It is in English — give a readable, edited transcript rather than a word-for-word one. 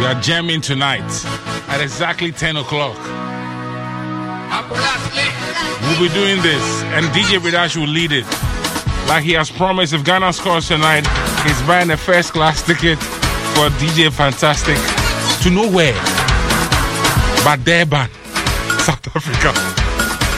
are jamming tonight at exactly 10 o'clock. We'll be doing this, and DJ Bidash will lead it. Like he has promised, if Ghana scores tonight, he's buying a first-class ticket for DJ Fantastic to nowhere but Durban, South Africa.